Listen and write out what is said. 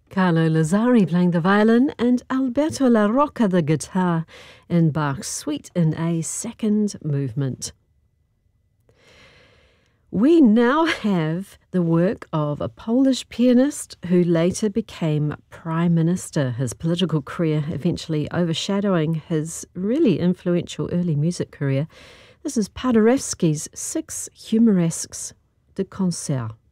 Carlo Lazzari playing the violin and Alberto La Rocca the guitar in Bach's Suite in A second movement. We now have the work of a Polish pianist who later became Prime Minister, his political career eventually overshadowing his really influential early music career. This is Paderewski's 6 Humoresques de Concert.